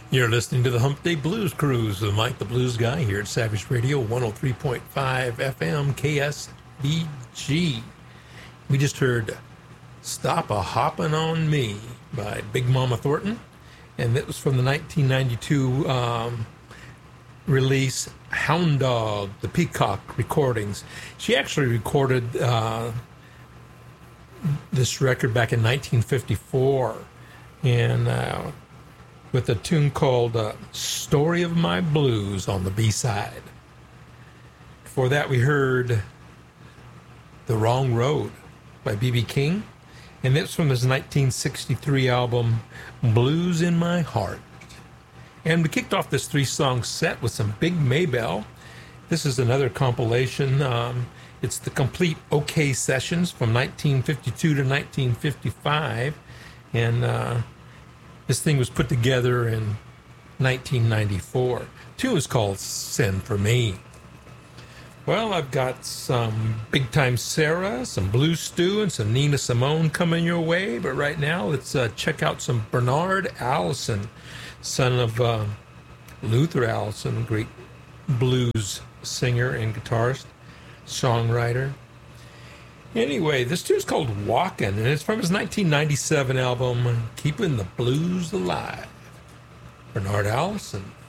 You're listening to the Hump Day Blues Cruise with Mike the Blues Guy here at Savage Radio 103.5 FM KSBG. We just heard Stop a Hoppin' on Me by Big Mama Thornton, and that was from the 1992 release Hound Dog, the Peacock Recordings. She actually recorded this record back in 1954, and with a tune called Story of My Blues on the B-side. Before that, we heard The Wrong Road by B.B. King, and this from his 1963 album Blues in My Heart. And we kicked off this three-song set with some Big Maybelle. This is another compilation. It's the complete OK Sessions from 1952 to 1955, and this thing was put together in 1994. The tune is called Send for Me. Well, I've got some Big Time Sarah, some Blue Stew, and some Nina Simone coming your way. But right now, let's check out some Bernard Allison, son of Luther Allison, great blues singer and guitarist, songwriter. Anyway, this tune's called Walkin', and it's from his 1997 album, Keeping the Blues Alive. Bernard Allison.